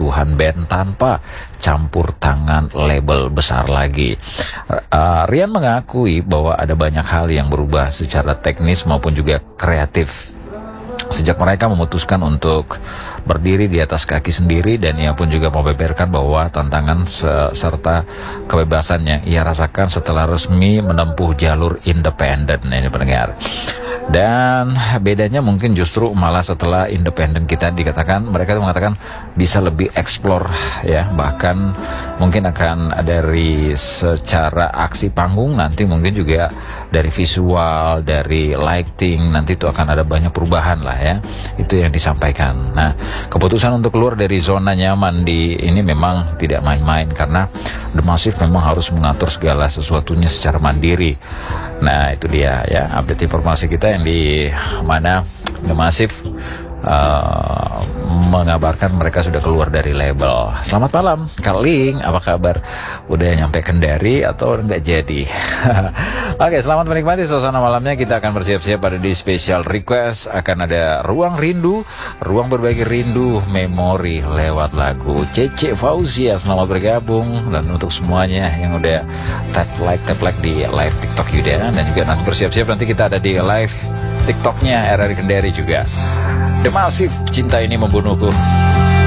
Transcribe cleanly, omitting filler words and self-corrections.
keutuhan band tanpa campur tangan label besar lagi. Rian mengakui bahwa ada banyak hal yang berubah secara teknis maupun juga kreatif sejak mereka memutuskan untuk berdiri di atas kaki sendiri, dan ia pun juga membeberkan bahwa tantangan serta kebebasannya ia rasakan setelah resmi menempuh jalur independen. Ini pendengar. Dan bedanya mungkin justru malah setelah independen kita dikatakan, mereka mengatakan bisa lebih explore ya, bahkan mungkin akan dari secara aksi panggung, nanti mungkin juga dari visual, dari lighting, nanti itu akan ada banyak perubahan lah ya, itu yang disampaikan. Nah, keputusan untuk keluar dari zona nyaman di ini memang tidak main-main, karena The Massive memang harus mengatur segala sesuatunya secara mandiri. Nah, itu dia ya update informasi kita yang di mana The Massive mengabarkan mereka sudah keluar dari label. Selamat malam, Karling, apa kabar? Udah nyampe Kendari atau enggak jadi? Oke, selamat menikmati suasana malamnya. Kita akan bersiap-siap pada di special request. Akan ada ruang rindu, ruang berbagi rindu, memori lewat lagu. Cece Fauzia, selamat bergabung. Dan untuk semuanya yang udah tap like di live TikTok Yuda, dan juga nanti bersiap-siap, nanti kita ada di live TikToknya RRI Kendari juga. The Massive, Cinta Ini Membunuhku.